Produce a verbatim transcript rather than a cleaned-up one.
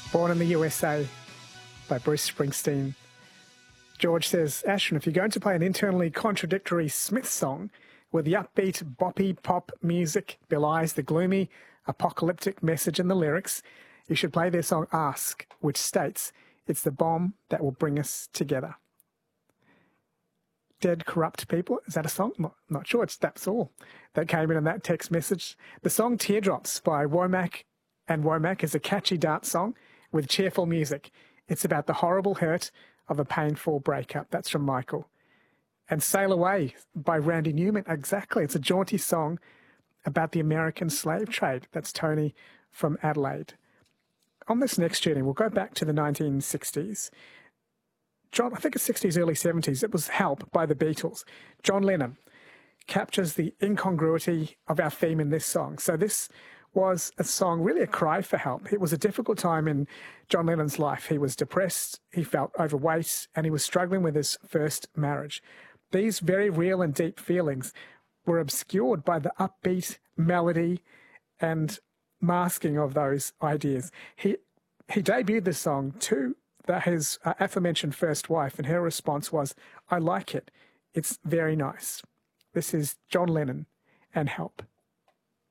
Born in the U S A by Bruce Springsteen. George says, Ashton, if you're going to play an internally contradictory Smith song where the upbeat, boppy pop music belies the gloomy, apocalyptic message in the lyrics, you should play their song Ask, which states, it's the bomb that will bring us together. Dead Corrupt People, is that a song? Not, not sure, it's That's All that came in in that text message. The song Teardrops by Womack and Womack is a catchy dance song with cheerful music. It's about the horrible hurt of a painful breakup. That's from Michael. And Sail Away by Randy Newman, exactly. It's a jaunty song about the American slave trade. That's Tony from Adelaide. On this next journey, we'll go back to the nineteen sixties. John, I think it's sixties, early seventies. It was Help by the Beatles. John Lennon captures the incongruity of our theme in this song. So this was a song, really a cry for help. It was a difficult time in John Lennon's life. He was depressed, he felt overweight, and he was struggling with his first marriage. These very real and deep feelings were obscured by the upbeat melody and masking of those ideas. He he debuted this song to the, his uh, aforementioned first wife, and her response was, I like it. It's very nice. This is John Lennon and Help.